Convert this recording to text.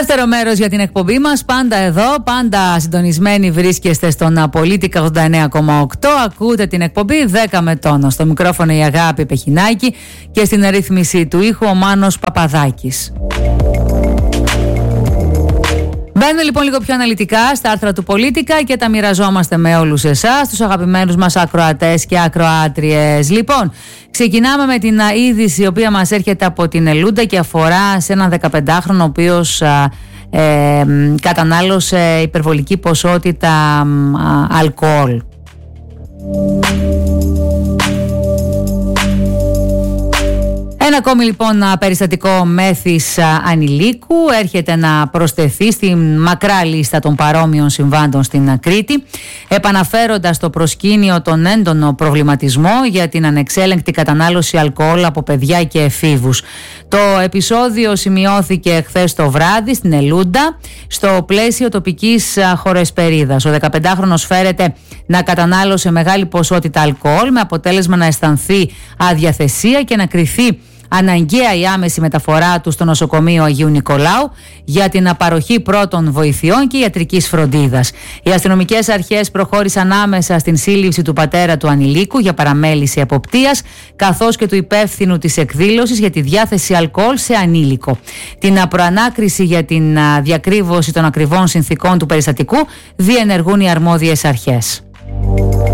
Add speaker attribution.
Speaker 1: Δεύτερο μέρος για την εκπομπή μας, πάντα εδώ, πάντα συντονισμένοι βρίσκεστε στον Πολίτικα 89,8. Ακούτε την εκπομπή 10 με τόνο. Στο μικρόφωνο η Αγάπη Πεχινάκη και στην ρύθμιση του ήχου ο Μάνος Παπαδάκης. Μπαίνουμε λοιπόν λίγο πιο αναλυτικά στα άρθρα του Πολίτικα και τα μοιραζόμαστε με όλους εσάς, τους αγαπημένους μας ακροατές και ακροάτριες. Λοιπόν, ξεκινάμε με την είδηση η οποία μας έρχεται από την Ελούντα και αφορά σε έναν 15χρονο ο οποίος κατανάλωσε υπερβολική ποσότητα αλκοόλ. Ένα ακόμη λοιπόν περιστατικό μέθης ανηλίκου έρχεται να προσθεθεί στη μακρά λίστα των παρόμοιων συμβάντων στην Κρήτη, επαναφέροντας το προσκήνιο τον έντονο προβληματισμό για την ανεξέλεγκτη κατανάλωση αλκοόλ από παιδιά και εφήβους. Το επεισόδιο σημειώθηκε χθες το βράδυ στην Ελούντα, στο πλαίσιο τοπικής χωρεσπερίδας. Ο 15χρονος φέρεται να κατανάλωσε μεγάλη ποσότητα αλκοόλ με αποτέλεσμα να αισθανθεί αδιαθεσία και να κριθεί αναγκαία η άμεση μεταφορά του στο νοσοκομείο Αγίου Νικολάου για την παροχή πρώτων βοηθειών και ιατρικής φροντίδας. Οι αστυνομικές αρχές προχώρησαν άμεσα στην σύλληψη του πατέρα του ανηλίκου για παραμέληση εποπτείας, καθώς και του υπεύθυνου της εκδήλωσης για τη διάθεση αλκοόλ σε ανήλικο. Την προανάκριση για την διακρύβωση των ακριβών συνθηκών του περιστατικού διενεργούν οι αρμόδιες αρχές.